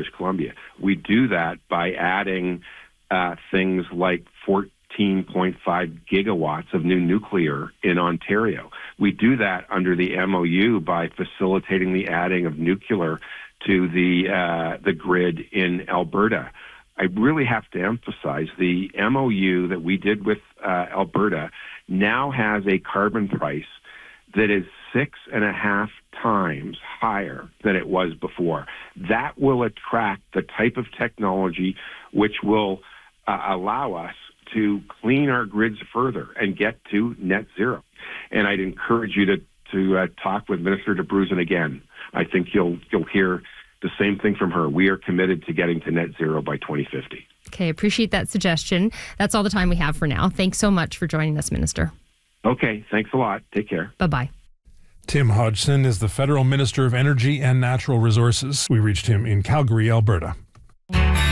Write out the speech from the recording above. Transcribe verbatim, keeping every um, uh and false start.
British Columbia. We do that by adding uh, things like fourteen point five gigawatts of new nuclear in Ontario. We do that under the M O U by facilitating the adding of nuclear to the uh, the grid in Alberta. I really have to emphasize the M O U that we did with uh, Alberta now has a carbon price that is six and a half times higher than it was before. That will attract the type of technology which will uh, allow us to clean our grids further and get to net zero. And I'd encourage you to to uh, talk with Minister Abruzzen again. I think you'll you'll hear the same thing from her. We are committed to getting to net zero by twenty fifty. Okay, appreciate that suggestion. That's all the time we have for now. Thanks so much for joining us, Minister. Okay, thanks a lot. Take care. Bye-bye. Tim Hodgson is the Federal Minister of Energy and Natural Resources. We reached him in Calgary, Alberta.